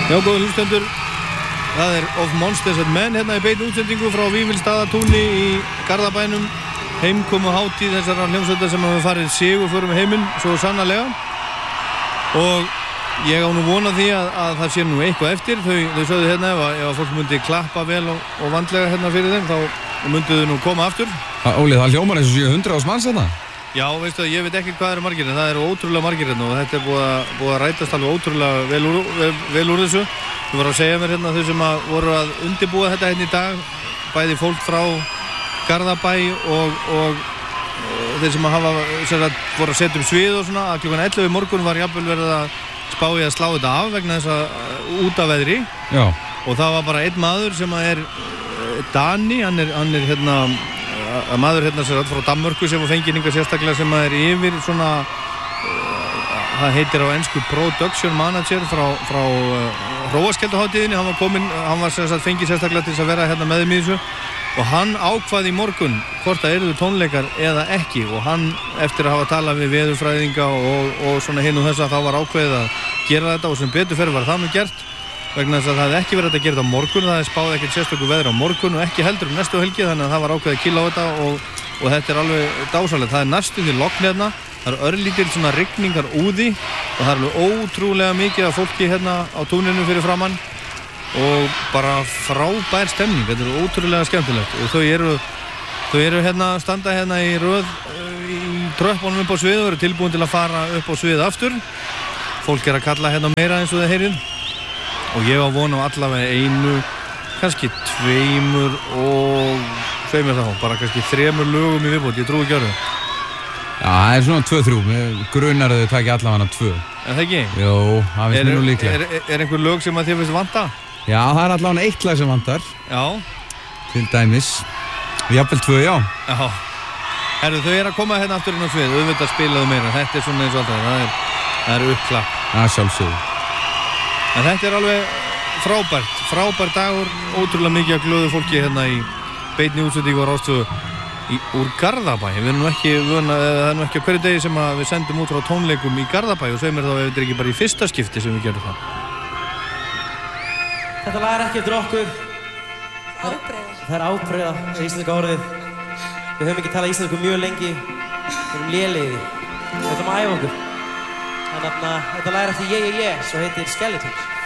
Já, góðu hlustendur, það Of Monsters and Men hérna í beinni útsendingu frá Vífilsstaðatúni í Garðabænum, heimkomu hátíð þessara hljómsveitar sem hafa farið sigurförum heiminn svo sannarlega. Og ég á nú vona því að það sé nú eitthvað eftir. Þau sögðu hérna ef fólk myndi klappa vel og vandlega hérna fyrir þeim, þá myndu þau nú koma aftur. Óli, það hljómar eins og 100 manns hérna? Já, veistu, ég veit ekki hvað eru margir, en það eru ótrúlega margir hérna og þetta búið að rætast alveg ótrúlega vel úr þessu. Þú voru að segja mér hérna þau sem voru að undirbúa þetta hérna í dag, bæði fólk frá Garðabæ og þeir sem voru að setja svið og svona, að klukkan 11 í morgun var jafnvel verið að spá í að slá þetta af vegna þess að út af veðri. Já. Og það var bara einn maður sem er Dani, hann er hérna maður hérna sem er frá Danmörku sem var fengið hingað sérstaklega sem er yfir svona það heitir á ensku production manager frá Hróarskelduhátíðinni. Hann var fengið sérstaklega til þess að vera hérna með þeim í þessu og hann ákvaði í morgun hvort það yrðu tónleikar eða ekki og hann eftir að hafa talað við veðurfræðinga og svona hinn og þess að þá var ákveðið að gera þetta og sem betur fyrir var það nú gert vegna þess að það hefði ekki verið að gera þetta á morgun, það hefði spáð ekkert sérstöku veður á morgun og ekki heldur næstu helgi, þannig að það var ákveðið að kýla á þetta og þetta er alveg dásalegt. Það er næstu því logn hérna, það er örlítil svona rigningar úði og það er alveg ótrúlega mikið af fólki hérna á túninu fyrir framann og bara frábær stemning, þetta er ótrúlega skemmtilegt og þau eru hérna, standa hérna í röð í tröppunum upp á svið og eru tilbúin til að fara upp á svið aftur. Fólk er að kalla hérna meira eins og það heyrið. Og ég á von á allavega einu, kannski tveimur og tveimur þá, bara kannski 3 lögum í viðbót, ég trúi ekki á það. Já, það er svona 2-3, grunar að þau taki allavega 2. Er það ekki? Jó, það finnst mér nú líklega. Er einhver lög sem að þér finnst vanta? Já, það er allavega 1 lag sem vantar. Já. Til dæmis. Jafnvel 2, já. Já. Herru, þau að koma hérna aftur inn á svið, auðvitað spilaðu meira, þetta er svona eins og alltaf, það er uppklapp. Já, sjálfsögðu. En þetta er alveg frábær dagur, ótrúlega mikið af glöðu fólki hérna í beinni útsendingu á Rástvö úr Garðabæ. Við erum nú ekki, það er nú ekki á hverju degi sem við sendum út frá tónleikum í Garðabæ og segir mér þá ef þetta er ekki bara í fyrsta skipti sem við gerum það. Þetta lag er ekki eftir okkur. Það er ábreiða, er íslenska orðið. Við höfum ekki talað íslensku mjög lengi, við erum lélegir. Við ætlum að æfa okkur. Þannig að þetta lag er eftir Yeah, Yeah, Yeah, svo heitir Skeletons.